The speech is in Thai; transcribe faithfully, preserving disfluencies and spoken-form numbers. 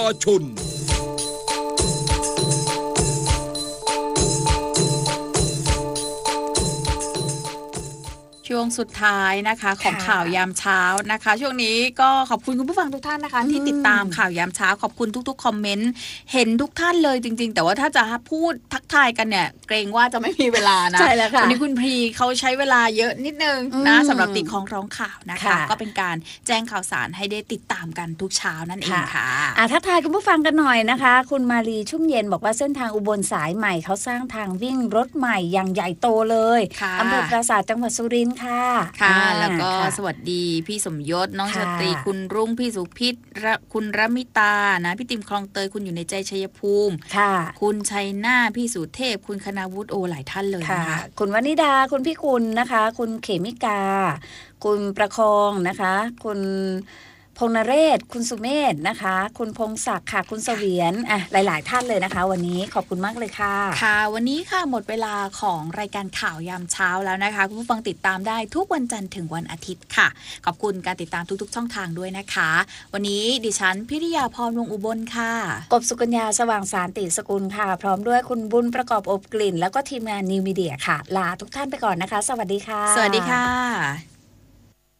ชนช่วงสุดท้ายนะคะของข่าวยามเช้านะคะช่วงนี้ก็ขอบคุณคุณผู้ฟังทุกท่านนะคะที่ติดตามข่าวยามเช้าขอบคุณทุกๆคอมเมนต์เห็นทุกท่านเลยจริงๆแต่ว่าถ้าจะพูดทักทายกันเนี่ยเกรงว่าจะไม่มีเวลานะใช่แล้วค่ะวันนี้คุณพรีเขาใช้เวลาเยอะนิดนึงนะสำหรับติดของร้องข่าวนะคะก็เป็นการแจ้งข่าวสารให้ได้ติดตามกันทุกเช้านั่นเองค่ะอ่ะทักทายคุณผู้ฟังกันหน่อยนะคะคุณมารีชุ่มเย็นบอกว่าเส้นทางอุบลสายใหม่เขาสร้างทางวิ่งรถใหม่อย่างใหญ่โตเลยอำเภอปราสาทจังหวัดสุรินทร์ค่ะค่ะแล้วก็สวัสดีพี่สมยศน้องชตรีคุณรุ่งพี่สุพิษคุณรมิตานะพี่ติมคลองเตยคุณอยู่ในใจชัยภูมิค่ะคุณชัยนาพี่สุเทพคุณคณาวุฒิโอหลายท่านเลยนะคะคุณวนิดาคุณพี่กุลนะคะคุณเขมิกาคุณประคองนะคะคุณพงนเรศคุณสุเมธนะคะคุณพงศักดิ์ค่ะคุณเสวียนอ่ะหลายๆท่านเลยนะคะวันนี้ขอบคุณมากเลยค่ะค่ะวันนี้ค่ะหมดเวลาของรายการข่าวยามเช้าแล้วนะคะคุณผู้ฟังติดตามได้ทุกวันจันทร์ถึงวันอาทิตย์ค่ะขอบคุณการติดตามทุกๆช่องทางด้วยนะคะวันนี้ดิฉันพิริยาพรวงอุบลค่ะกบสุกัญญาสว่างสารติสกุลค่ะพร้อมด้วยคุณบุญประกอบอบกลิ่นแล้วก็ทีมงานนิวมีเดียค่ะลาทุกท่านไปก่อนนะคะสวัสดีค่ะสวัสดีค่ะ